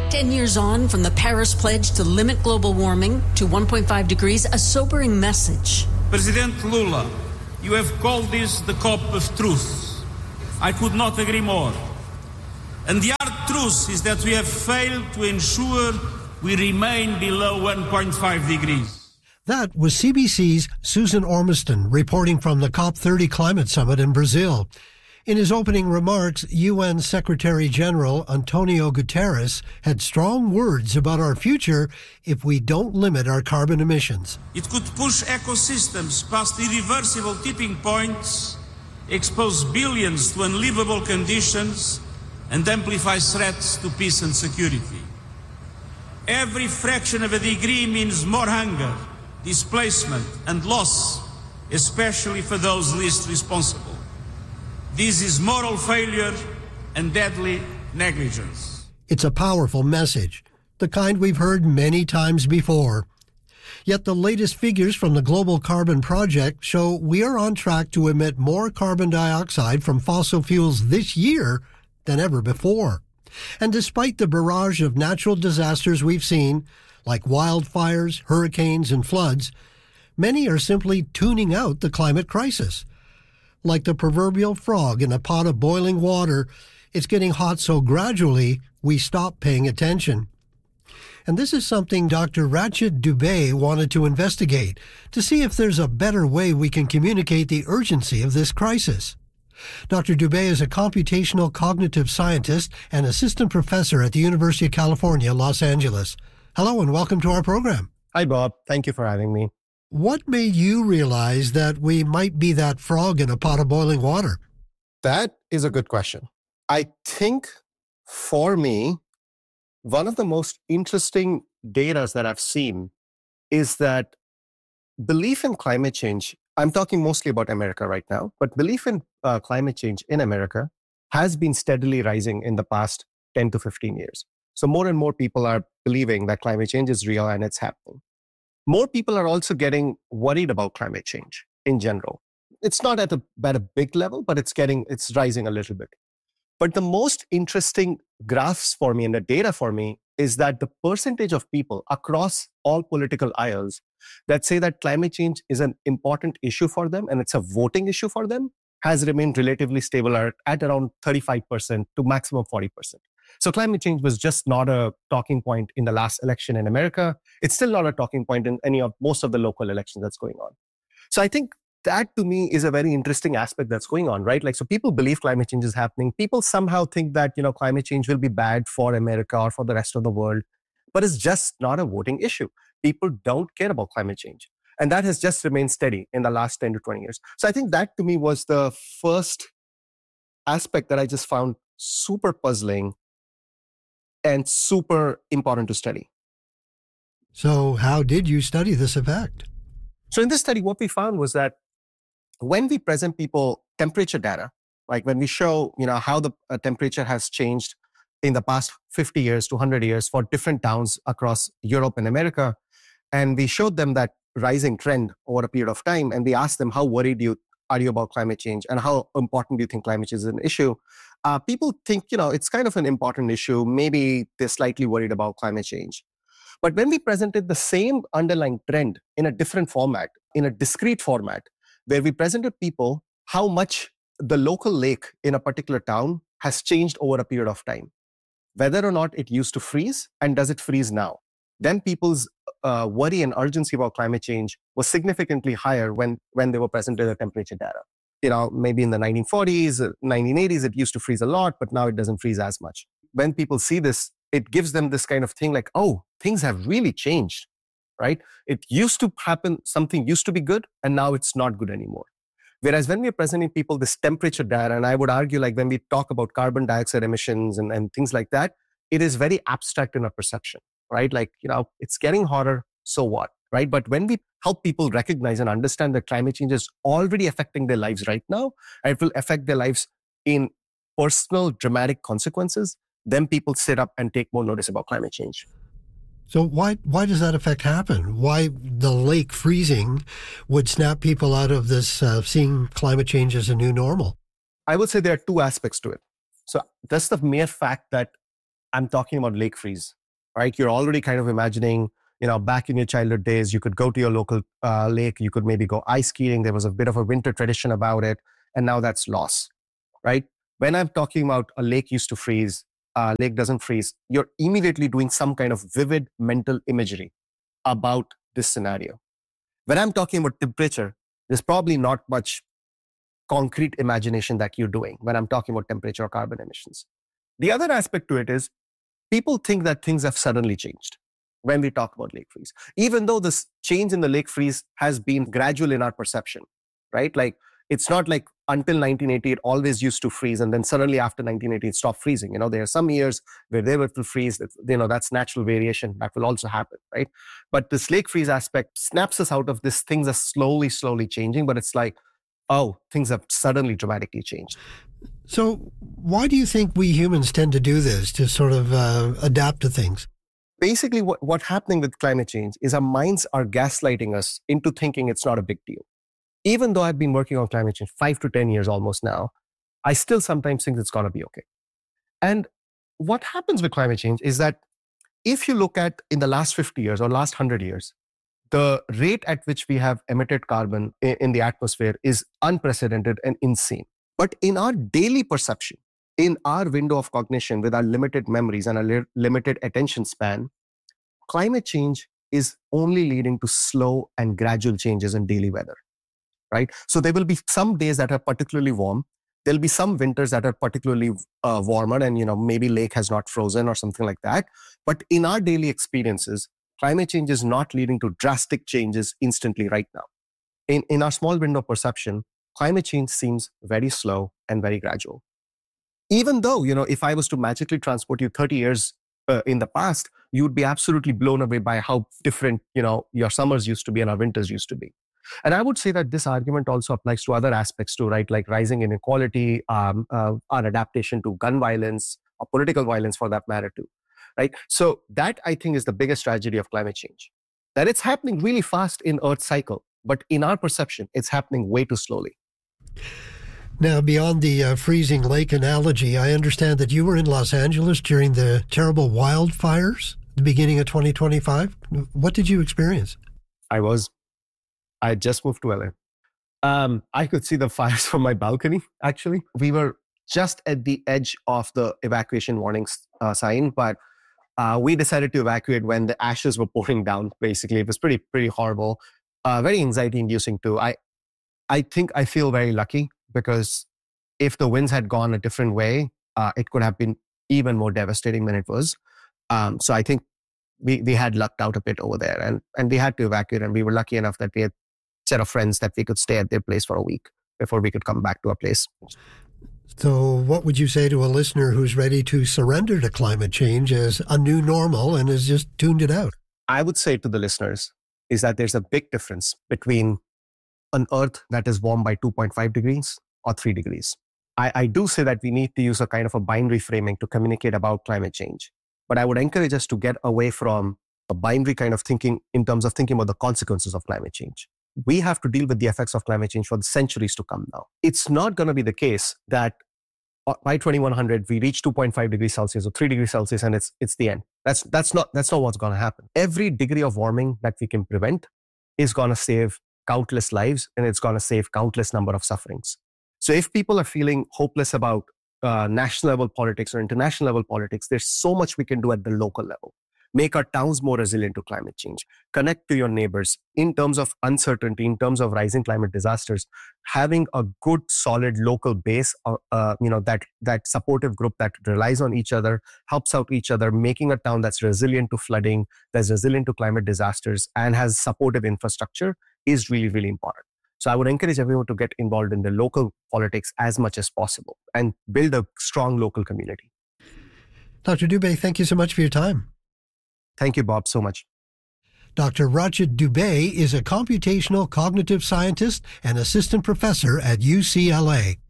10 years on from the Paris Pledge to limit global warming to 1.5 degrees, a sobering message. President Lula, you have called this the COP of truth. I could not agree more. And the hard truth is that we have failed to ensure we remain below 1.5 degrees. That was CBC's Susan Ormiston reporting from the COP30 Climate Summit in Brazil. In his opening remarks, UN Secretary-General Antonio Guterres had strong words about our future if we don't limit our carbon emissions. It could push ecosystems past irreversible tipping points, expose billions to unlivable conditions, and amplify threats to peace and security. Every fraction of a degree means more hunger, displacement, and loss, especially for those least responsible. This is moral failure and deadly negligence. It's a powerful message, the kind we've heard many times before. Yet the latest figures from the Global Carbon Project show we are on track to emit more carbon dioxide from fossil fuels this year than ever before. And despite the barrage of natural disasters we've seen, like wildfires, hurricanes, and floods, many are simply tuning out the climate crisis. Like the proverbial frog in a pot of boiling water, it's getting hot so gradually we stop paying attention. And this is something Dr. Rachid Dubey wanted to investigate to see if there's a better way we can communicate the urgency of this crisis. Dr. Dubey is a computational cognitive scientist and assistant professor at the University of California, Los Angeles. Hello and welcome to our program. Hi, Bob. Thank you for having me. What made you realize that we might be that frog in a pot of boiling water? That is a good question. I think for me, one of the most interesting data that I've seen is that belief in climate change, I'm talking mostly about America right now, but belief in climate change in America has been steadily rising in the past 10 to 15 years. So more and more people are believing that climate change is real and it's happening. More people are also getting worried about climate change in general. It's not at a big level, but it's rising a little bit. But the most interesting graphs for me and the data for me is that the percentage of people across all political aisles that say that climate change is an important issue for them and it's a voting issue for them has remained relatively stable at around 35% to maximum 40%. So climate change was just not a talking point in the last election in America. It's still not a talking point in most of the local elections that's going on. So I think that to me is a very interesting aspect that's going on, right? Like, so people believe climate change is happening. People somehow think that, climate change will be bad for America or for the rest of the world, but it's just not a voting issue. People don't care about climate change. And that has just remained steady in the last 10 to 20 years. So I think that to me was the first aspect that I just found super puzzling and super important to study. So how did you study this effect? So in this study, what we found was that when we present people temperature data, like when we show, how the temperature has changed in the past 50 years to 100 years for different towns across Europe and America, and we showed them that rising trend over a period of time, and we asked them, how worried are you about climate change and how important do you think climate change is an issue? People think, it's kind of an important issue. Maybe they're slightly worried about climate change. But when we presented the same underlying trend in a different format, in a discrete format, where we presented people how much the local lake in a particular town has changed over a period of time, whether or not it used to freeze and does it freeze now, then people's worry and urgency about climate change was significantly higher when they were presented the temperature data. Maybe in the 1940s, 1980s, it used to freeze a lot, but now it doesn't freeze as much. When people see this, it gives them this kind of thing like, oh, things have really changed, right? It used to happen, something used to be good, and now it's not good anymore. Whereas when we're presenting people this temperature data, and I would argue like when we talk about carbon dioxide emissions and things like that, it is very abstract in our perception, right? Like, it's getting hotter, so what, right? But when we help people recognize and understand that climate change is already affecting their lives right now, and it will affect their lives in personal dramatic consequences, then people sit up and take more notice about climate change. So why does that effect happen? Why the lake freezing would snap people out of this seeing climate change as a new normal? I would say there are two aspects to it. So that's the mere fact that I'm talking about lake freeze, right? You're already kind of imagining, back in your childhood days, you could go to your local lake, you could maybe go ice skiing. There was a bit of a winter tradition about it, and now that's lost, right? When I'm talking about a lake used to freeze, lake doesn't freeze, you're immediately doing some kind of vivid mental imagery about this scenario. When I'm talking about temperature, there's probably not much concrete imagination that you're doing when I'm talking about temperature or carbon emissions. The other aspect to it is people think that things have suddenly changed when we talk about lake freeze, even though this change in the lake freeze has been gradual in our perception, right? Like, it's not like until 1980, it always used to freeze. And then suddenly after 1980, it stopped freezing. There are some years where they were to freeze. That's natural variation. That will also happen, right? But this lake freeze aspect snaps us out of this. Things are slowly changing, but it's like, oh, things have suddenly dramatically changed. So why do you think we humans tend to do this, to sort of adapt to things? Basically, what's happening with climate change is our minds are gaslighting us into thinking it's not a big deal. Even though I've been working on climate change 5 to 10 years almost now, I still sometimes think it's going to be okay. And what happens with climate change is that if you look at in the last 50 years or last 100 years, the rate at which we have emitted carbon in the atmosphere is unprecedented and insane. But in our daily perception, in our window of cognition, with our limited memories and our limited attention span, climate change is only leading to slow and gradual changes in daily weather, right? So there will be some days that are particularly warm. There'll be some winters that are particularly warmer and, maybe lake has not frozen or something like that. But in our daily experiences, climate change is not leading to drastic changes instantly right now. In our small window of perception, climate change seems very slow and very gradual. Even though, if I was to magically transport you 30 years in the past, you would be absolutely blown away by how different, your summers used to be and our winters used to be. And I would say that this argument also applies to other aspects too, right? Like rising inequality, our adaptation to gun violence, or political violence for that matter too, right? So that, I think, is the biggest tragedy of climate change. That it's happening really fast in Earth's cycle, but in our perception, it's happening way too slowly. Now, beyond the freezing lake analogy, I understand that you were in Los Angeles during the terrible wildfires at the beginning of 2025. What did you experience? I just moved to LA. I could see the fires from my balcony, actually. We were just at the edge of the evacuation warning sign, but we decided to evacuate when the ashes were pouring down, basically. It was pretty horrible, very anxiety-inducing too. I think I feel very lucky because if the winds had gone a different way, it could have been even more devastating than it was. So I think we had lucked out a bit over there and we had to evacuate, and we were lucky enough that we had a set of friends that we could stay at their place for a week before we could come back to our place. So what would you say to a listener who's ready to surrender to climate change as a new normal and has just tuned it out? I would say to the listeners is that there's a big difference between an Earth that is warm by 2.5 degrees or 3 degrees. I do say that we need to use a kind of a binary framing to communicate about climate change. But I would encourage us to get away from a binary kind of thinking in terms of thinking about the consequences of climate change. We have to deal with the effects of climate change for the centuries to come now. It's not going to be the case that by 2100, we reach 2.5 degrees Celsius or 3 degrees Celsius and it's the end. That's not what's going to happen. Every degree of warming that we can prevent is going to save countless lives, and it's going to save countless number of sufferings. So if people are feeling hopeless about national level politics or international level politics, there's so much we can do at the local level. Make our towns more resilient to climate change. Connect to your neighbors in terms of uncertainty, in terms of rising climate disasters. Having a good, solid local base, that supportive group that relies on each other, helps out each other, making a town that's resilient to flooding, that's resilient to climate disasters, and has supportive infrastructure is really, really important. So I would encourage everyone to get involved in the local politics as much as possible and build a strong local community. Dr. Dubey, thank you so much for your time. Thank you, Bob, so much. Dr. Rachit Dubey is a computational cognitive scientist and assistant professor at UCLA.